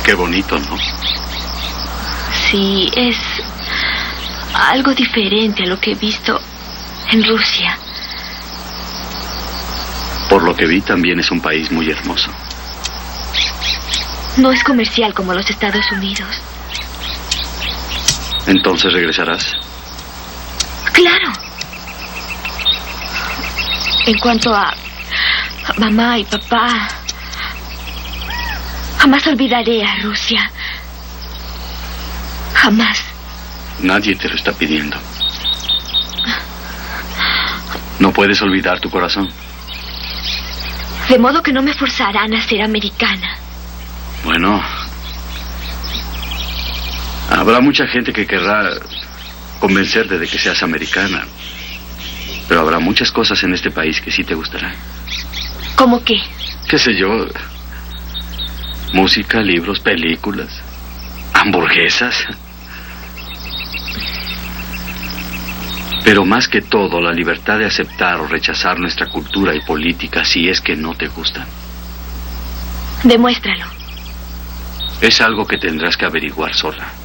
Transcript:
Qué bonito, ¿no? Sí, es algo diferente a lo que he visto en Rusia. Por lo que vi, también es un país muy hermoso. No es comercial como los Estados Unidos. ¿Entonces regresarás? ¡Claro! En cuanto a mamá y papá, jamás olvidaré a Rusia. Jamás. Nadie te lo está pidiendo. No puedes olvidar tu corazón. De modo que no me forzarán a ser americana. Bueno, habrá mucha gente que querrá convencerte de que seas americana. Pero habrá muchas cosas en este país que sí te gustarán. ¿Cómo qué? ¿Qué sé yo? Música, libros, películas, hamburguesas. Pero más que todo, la libertad de aceptar o rechazar nuestra cultura y política si es que no te gustan. Demuéstralo. Es algo que tendrás que averiguar sola.